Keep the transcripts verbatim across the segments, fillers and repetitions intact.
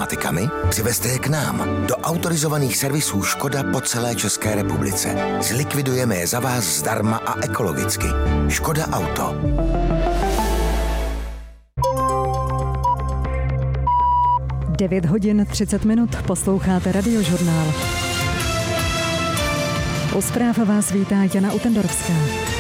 pneumatikami? Přivezte je k nám do autorizovaných servisů Škoda po celé České republice. Zlikvidujeme je za vás zdarma a ekologicky. Škoda Auto. devět hodin třicet minut, posloucháte Radiožurnál. U zpráv vás vítá Jana Utendorovská.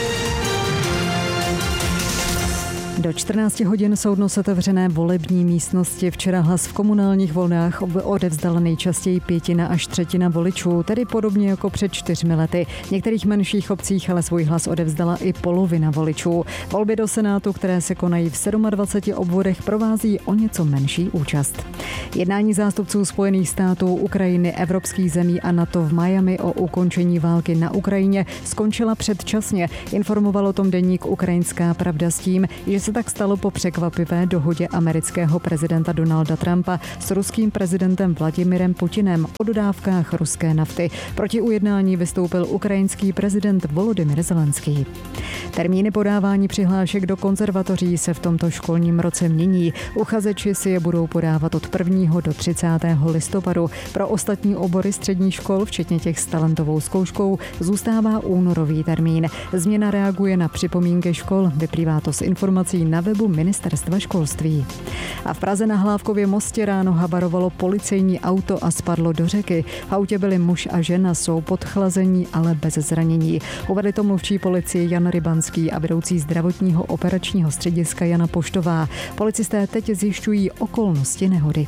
Do čtrnácti hodin jsou dnes otevřené volební místnosti. Včera hlas v komunálních volbách odevzdala nejčastěji pětina až třetina voličů, tedy podobně jako před čtyřmi lety. V některých menších obcích ale svůj hlas odevzdala i polovina voličů. Volby do Senátu, které se konají v dvaceti sedmi obvodech, provází o něco menší účast. Jednání zástupců Spojených států, Ukrajiny, evropských zemí a NATO v Miami o ukončení války na Ukrajině skončila předčasně. Informoval o tom deník Ukrajinská pravda s tím, že se tak stalo po překvapivé dohodě amerického prezidenta Donalda Trumpa s ruským prezidentem Vladimirem Putinem o dodávkách ruské nafty. Proti ujednání vystoupil ukrajinský prezident Volodymyr Zelenský. Termíny podávání přihlášek do konzervatoří se v tomto školním roce mění. Uchazeči si je budou podávat od prvního do třicátého listopadu. Pro ostatní obory středních škol, včetně těch s talentovou zkouškou, zůstává únorový termín. Změna reaguje na připomínky škol, vyplývá to z informací na webu Ministerstva školství. A v Praze na Hlávkově mostě ráno havarovalo policejní auto a spadlo do řeky. V autě byli muž a žena, jsou podchlazení, ale bez zranění. Uvedli to mluvčí policie Jan Rybanský a vedoucí zdravotního operačního střediska Jana Poštová. Policisté teď zjišťují okolnosti nehody.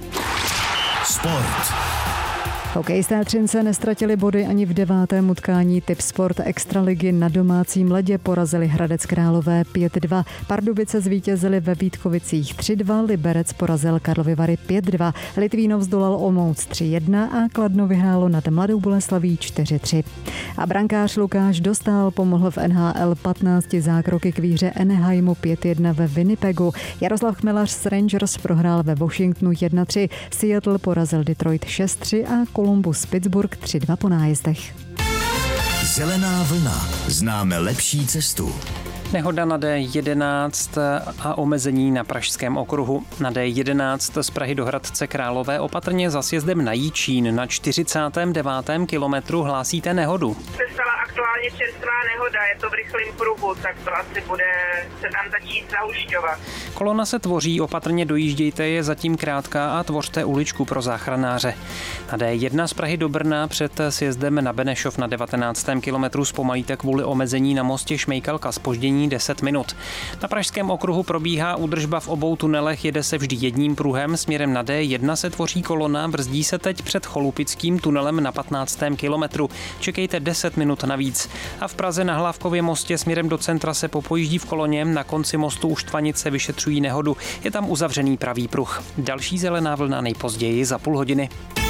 Sport. Hokejisté Třince nestratili body ani v devátém utkání. Typ Sport extraligy na domácím ledě porazili Hradec Králové pět dva. Pardubice zvítězili ve Vítkovicích tři dva, Liberec porazil Karlovy Vary pět dva, Litvínov zdolal Olomouc tři jedna a Kladno vyhrálo nad Mladou Boleslaví čtyři tři. A brankář Lukáš Dostál pomohl v N H L patnácti zákroky k výhře Anaheimu pět jedna ve Winnipegu. Jaroslav Chmelař z Rangers prohrál ve Washingtonu jedna tři, Seattle porazil Detroit šest tři a Columbus Pittsburgh tři dva po nájezdech. Zelená vlna. Známe lepší cestu. Nehoda na D jedenáct a omezení na Pražském okruhu. Na D jedenáct z Prahy do Hradce Králové opatrně za sjezdem na Jičín na čtyřicátém devátém kilometru hlásíte nehodu. Se stala aktuálně čerstvá nehoda, je to v rychlém pruhu, tak to asi bude se tam začít zahušťovat. Kolona se tvoří, opatrně dojíždějte, je zatím krátká a tvořte uličku pro záchranáře. Na D jedna z Prahy do Brna před sjezdem na Benešov na devatenáctém kilometru zpomalíte kvůli omezení na mostě Šmejkalka, zpoždění deset minut. Na Pražském okruhu probíhá údržba v obou tunelech, jede se vždy jedním pruhem, směrem na D jedna se tvoří kolona, brzdí se teď před Cholupickým tunelem na patnáctém kilometru. Čekejte deset minut navíc. A v Praze na Hlávkově mostě směrem do centra se popojíždí v koloně, na konci mostu u Štvanice vyšetřují nehodu. Je tam uzavřený pravý pruh. Další zelená vlna nejpozději za půl hodiny.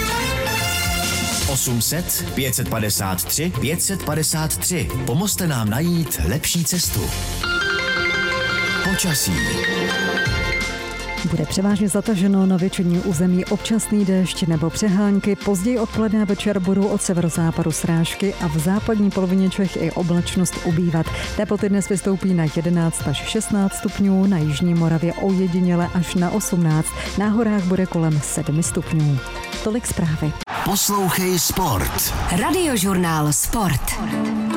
osm set pět set padesát tři pět set padesát tři. Pomozte nám najít lepší cestu. Počasí. Bude převážně zataženo, na většině území občasný déšť nebo přehánky. Později odpoledne a večer budou od severozápadu srážky a v západní polovině Čech i oblačnost ubývat. Teploty dnes vystoupí na jedenáct až šestnáct stupňů, na jižní Moravě ojediněle až na osmnáct. Na horách bude kolem sedm stupňů. Tolik zprávy. Poslouchej Sport. Radiožurnál Sport.